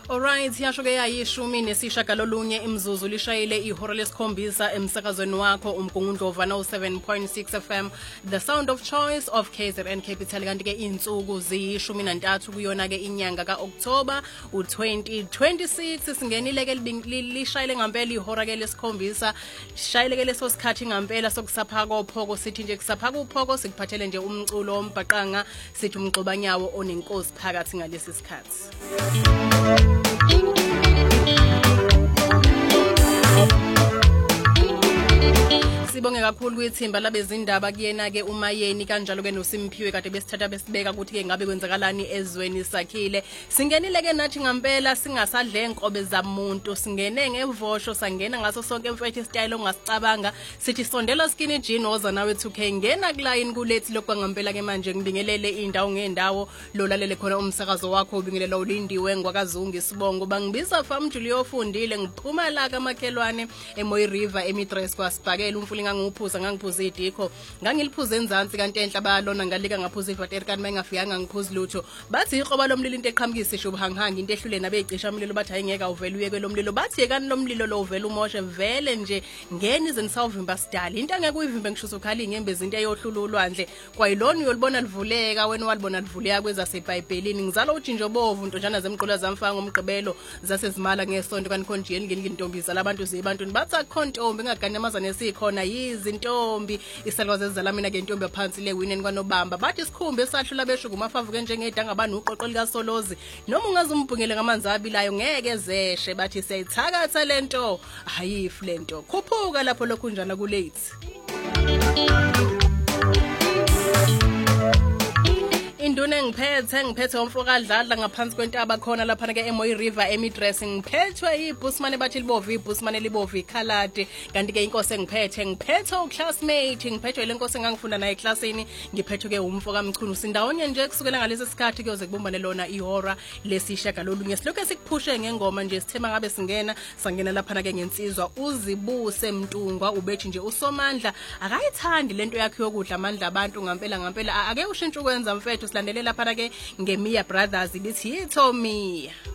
Alright, yasho ke yayishumi nesishagalolunye imzuzu lishayile ihora lesikhombisa emsakazweni wakho umgungundlova no 7.6 FM, the sound of choice of KZN Capital. Kanti ke insuku ziyishumi nantathu kuyona ke inyanga kaOctober u2026. Singenile ke lishayile ngempela ihora ke lesikhombisa, shayile ke leso sikhathi ngempela sokusapha kophoko. Sithi nje kusapha kophoko sikuphathele nje umculo ombhaqanga, sithi umxobanyawo onenkosi phakathi ngalesi sikhathi. Sibonge kakhulu kwithimba labezindaba kuyena ke uMayeni kanjalo ke noSimphiwe kade besithatha besibeka ukuthi ke ngabe kwenzakalani ezweni sakhile. Singenile ke nathi ngempela singasadle enkobe zamuntu, singene ngevosho sangena ngaso sonke mfethu style ongasicabanga, sithi sondela skinny jean oza nawe 2K ngena kuline kulethi lokho ngempela ke manje ngibingelele indawo ngendawo lolalele khona umsakazo wakho ubingelela ulindiwe ngwakazungu isibongo bangibiza Farm Julio Fundile ngiphuma la kamakhelwane eMoy River eMidress kwaSibhakela umfuli ngangiphuza ngangiphuza idikho ngangiliphuza enzansi kanti enhla balona ngalika ngaphuza ivateri kanti mayingafikanga ngiphuza lutho bathi iqoba lomlilo into eqhamukisa isho buhangihanga into ehlule nabeyicisha umlilo bathi ayingeka uvele uyeke lomlilo bathi yekani lomlilo lo uvele umoshe vele nje ngeni izenisawuvimba sidala into angeke uyivimbe ngishuso khali ingembezi into eyohlula ulwandle kwayilona uyolibona livuleka wena walibona livuleka kwezaseBhayibhelini ngizalo ujinjo bovu ntonjana zemqola zamfanga umgqibelo zasezimala ngesonto kanti khonjiyeni ngintombiza labantu zibantu bathi akhontombi ngaganyamazana esikhona izintombi isalwazi ezalamina ke intombi yaphansi le wineni kwanobamba bathi isikhumbe esahlula besho kumafavuke njengedanga banuqoqo likaSolozi noma ungazumbhungele ngamanzi abilayo ngeke zeshe bathi siyayithakatha lento ayifu lento khuphuka lapho lokhu njana kulate Indune ngiphethe umfokadladla ngaphansi kwentaba khona lapha ke eMoy River eMidress ngiphethwe ibusmane bathi libovu ibusmane libovu ikhalade kanti ke inkosi ngiphethe uclassmate ngiphethwe lenkosi engangifunda naye eclassini ngiphethwe ke umfoka mchunu sindawonye nje kusukela ngalesi sikhathi kuyoze kubumbane lona ihora lesishagalolunye silokho esikuphushe ngengoma nje sithema ngabe sangena lapha ke ngensizwa uzibuse mntungwa ubethi nje uSomandla akayithandi lento yakhe yokudla amandla abantu ngempela ake ushintshe ukwenza mfethu silandelela lapha ke ngeMia Brothers bithi yitho Mia.